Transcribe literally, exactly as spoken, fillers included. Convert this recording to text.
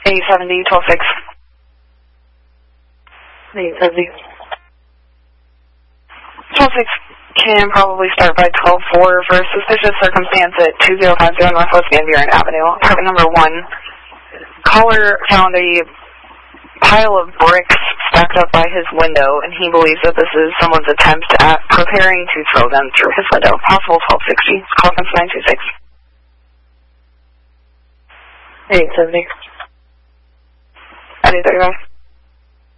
eight seventy, twelve six. eight seventy. twelve six can probably start by twelve four for a suspicious circumstance at two zero five zero Northwest Van Buren Avenue. Apartment number one. Caller found a pile of bricks stacked up by his window, and he believes that this is someone's attempt at preparing to throw them through his window. Possible twelve sixty. Call comes nine two six. eight seventy. eight thirty-five.